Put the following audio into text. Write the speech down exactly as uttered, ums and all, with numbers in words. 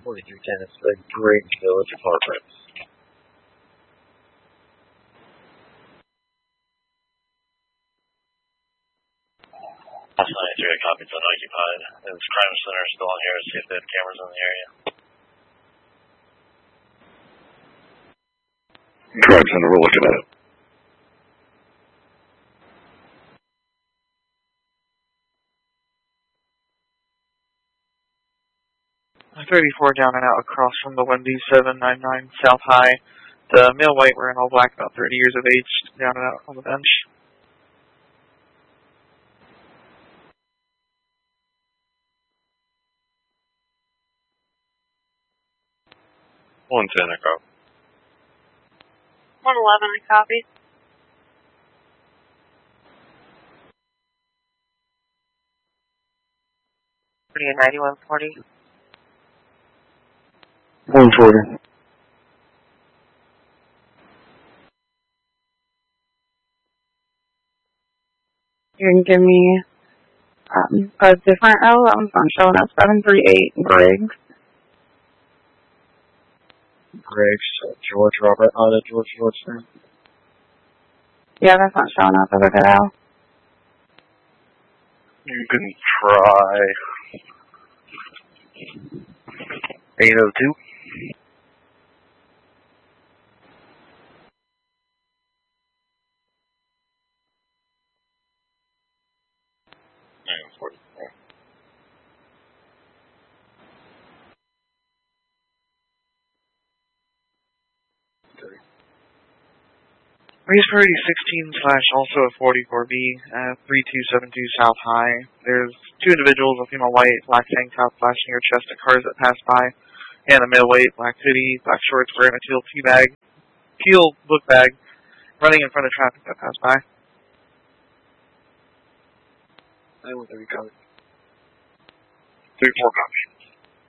forty-three ten is the Great Village Apartments. ninety-three, copies unoccupied. Is Crime Center still on here to see if they have cameras in the area? Crime Center, we're looking at it. thirty-four down and out across from the Wendy's seven ninety-nine South High. The male white wearing all black, about thirty years of age, down and out on the bench. one ten, I copy. one eleven, I copy. ninety-one forty. one forty. You can give me um, a different L. That one's not showing up. seven three eight Griggs. Griggs, George Robert, Otto George George. Yeah, that's not showing up as a good L. You can try eight oh two. nine forty-four. Race Priority sixteen slash also a forty-four B, uh, three two seven two South High. There's two individuals, a female white, black tank top, flashing her chest at cars that pass by, and a male white, black hoodie, black shorts, wearing a teal tea bag, teal book bag, running in front of traffic that pass by. I want every copy. Three, four copy.